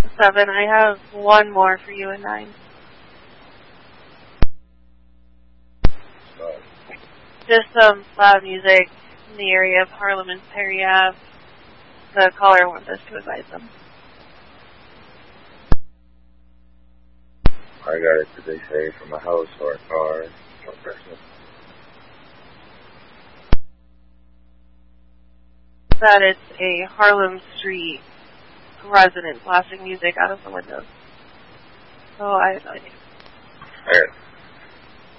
7. I have one more for you in 9. Just some loud music in the area of Harlem and Perry Ave. The caller wants us to advise them. I got it. Did they say from a house or a car or person? That it's a Harlem Street resident blasting music out of the windows. So I have no idea. Alright.